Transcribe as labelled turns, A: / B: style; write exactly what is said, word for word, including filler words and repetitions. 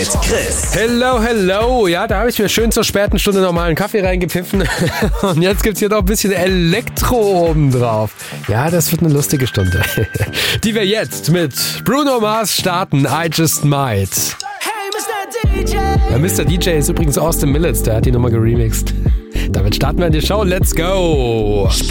A: mit Chris.
B: Hello, hello. Ja, da habe ich mir schön zur späten Stunde nochmal einen Kaffee reingepfiffen. Und jetzt gibt's hier noch ein bisschen Elektro oben drauf. Ja, das wird eine lustige Stunde. Die wir jetzt mit Bruno Mars starten. I Just Might.
C: Hey, Mister D J.
B: Der Mister D J ist übrigens Austin Millets, der hat die Nummer geremixed. Damit starten wir in die Show. Let's go.